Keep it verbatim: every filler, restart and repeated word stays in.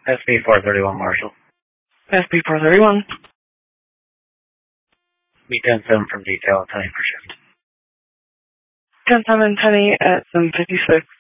S P four thirty-one Marshall. S P four thirty-one. B ten seven from detail, I'll tell you for shift. ten seven, ten eight at seven fifty-six.